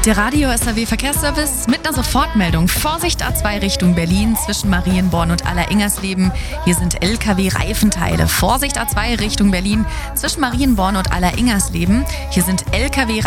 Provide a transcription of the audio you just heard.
Der Radio SAW Verkehrsservice mit einer Sofortmeldung. Vorsicht A2 Richtung Berlin zwischen Marienborn und Aller-Ingersleben. Hier sind LKW-Reifenteile. Vorsicht A2 Richtung Berlin zwischen Marienborn und Aller-Ingersleben. Hier sind LKW-Reifenteile.